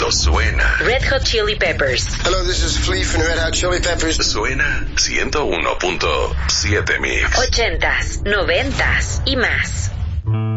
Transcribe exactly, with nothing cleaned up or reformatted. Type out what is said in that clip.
Esto suena. Red Hot Chili Peppers. Hello, this is Flea from Red Hot Chili Peppers. Suena ciento uno punto siete Mix. Ochentas, noventas y más.